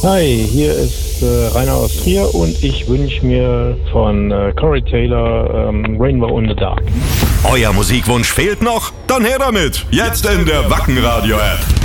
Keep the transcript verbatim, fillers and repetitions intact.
Hi, hier ist äh, Rainer aus Trier und ich wünsche mir von äh, Corey Taylor ähm, Rainbow in the Dark. Euer Musikwunsch fehlt noch? Dann her damit! Jetzt in der Wacken Radio App.